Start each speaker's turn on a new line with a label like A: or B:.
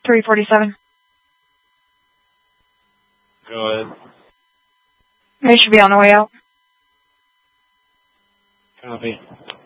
A: 347.
B: Go ahead.
A: They should be on the way out.
B: Copy.